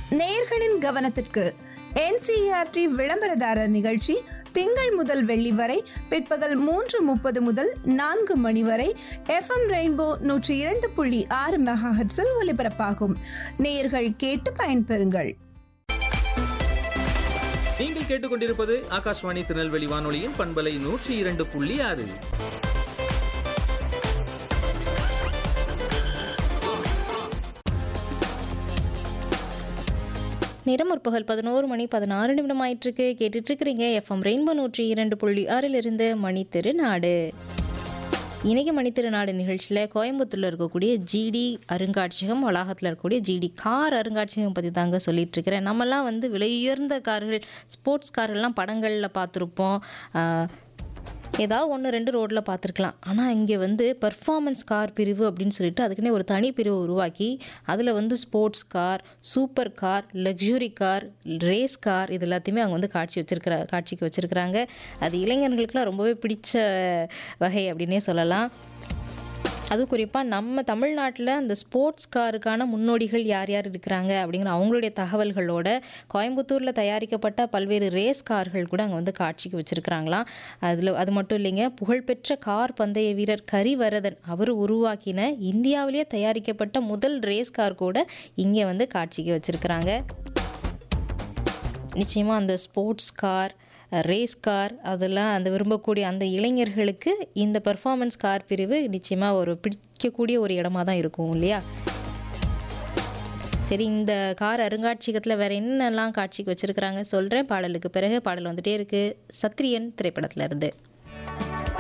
நேயர்களின் கவனத்திற்கு NCERT விளம்பரதாரர் நிகழ்ச்சி திங்கள் முதல் வெள்ளி வரை பிற்பகல் 3:30 முதல் 4 மணி வரை FM ரெயின்போ 102.6 மெகாஹெர்ட்ஸில் ஒலிபரப்பாகும். நேயர்கள் கேட்டு பயன்பெறுங்கள். நீங்கள் கேட்டுக்கொண்டிருப்பது ஆகாஷ்வாணி திருநெல்வேலி வானொலியின் பண்பலை 102.6. நேரம் முற்பகல் 11:16 ஆயிட்டிருக்கு. கேட்டுட்டு இருக்கிறீங்க FM ரெயின்போ 102.6 மணித்திரு நாடு. இன்னைக்கு மணித்திரு நாடு நிகழ்ச்சியில் கோயம்புத்தூரில் இருக்கக்கூடிய GD அருங்காட்சியகம் வளாகத்தில் இருக்கக்கூடிய GD கார் அருங்காட்சியகம் பற்றி தாங்க சொல்லிட்டு இருக்கிறேன். நம்மலாம் வந்து விலையுயர்ந்த கார்கள், ஸ்போர்ட்ஸ் கார்கள்லாம் படங்களில் பார்த்துருப்போம், ஏதாவது 1-2 ரோட்டில் பார்த்துருக்கலாம். ஆனால் இங்கே வந்து பெர்ஃபார்மன்ஸ் கார் பிரிவு அப்படின்னு சொல்லிட்டு அதுக்குன்னே ஒரு தனி பிரிவு உருவாக்கி அதில் வந்து sports car, super car, luxury car, race car இது எல்லாத்தையுமே அவங்க வந்து காட்சிக்கு வச்சுருக்கிறாங்க. அது இளைஞர்களுக்கெல்லாம் ரொம்பவே பிடிச்ச வகை அப்படின்னே சொல்லலாம். அதுவும் குறிப்பாக நம்ம தமிழ்நாட்டில் அந்த ஸ்போர்ட்ஸ் காருக்கான முன்னோடிகள் யார் யார் இருக்கிறாங்க அப்படிங்கிற அவங்களுடைய தகவல்களோட கோயம்புத்தூரில் தயாரிக்கப்பட்ட பல்வேறு ரேஸ் கார்கள் கூட அங்கே வந்து காட்சிக்கு வச்சுருக்கிறாங்களாம். அது மட்டும் இல்லைங்க, புகழ்பெற்ற கார் பந்தய வீரர் கரிவரதன் அவர் உருவாக்கின இந்தியாவிலேயே தயாரிக்கப்பட்ட முதல் ரேஸ் கார் கூட இங்கே வந்து காட்சிக்கு வச்சுருக்கிறாங்க. நிச்சயமாக அந்த ஸ்போர்ட்ஸ் கார், ரேஸ் கார் அதெல்லாம் அந்த விரும்பக்கூடிய அந்த இளைஞர்களுக்கு இந்த பெர்ஃபார்மன்ஸ் கார் பிரிவு நிச்சயமாக ஒரு பிடிக்கக்கூடிய ஒரு இடமா தான் இருக்கும் இல்லையா? சரி, இந்த கார் அருங்காட்சியகத்தில் வேறு என்னெல்லாம் காட்சிக்கு வச்சுருக்கிறாங்க சொல்கிறேன். பாடலுக்கு பிறகு பாடல் வந்துகிட்டே இருக்குது. சத்ரியன் திரைப்படத்தில் இருந்து.